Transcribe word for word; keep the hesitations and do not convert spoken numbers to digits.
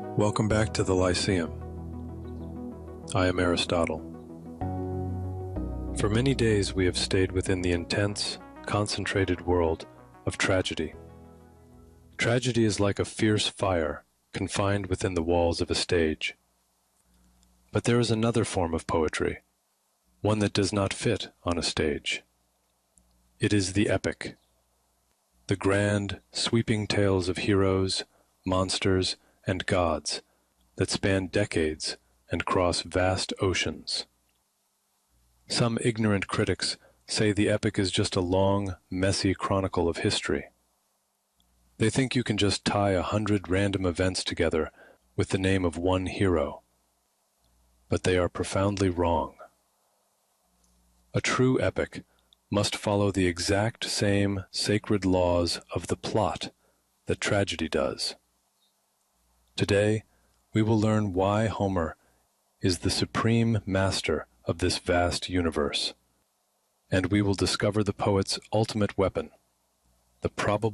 Welcome back to the Lyceum. I am Aristotle. For many days we have stayed within the intense, concentrated world of tragedy. Tragedy is like a fierce fire confined within the walls of a stage. But there is another form of poetry, one that does not fit on a stage. It is the epic. The grand, sweeping tales of heroes, monsters, and gods that span decades and cross vast oceans. Some ignorant critics say the epic is just a long, messy chronicle of history. They think you can just tie a hundred random events together with the name of one hero. But they are profoundly wrong. A true epic must follow the exact same sacred laws of the plot that tragedy does. Today, we will learn why Homer is the supreme master of this vast universe, and we will discover the poet's ultimate weapon, the probable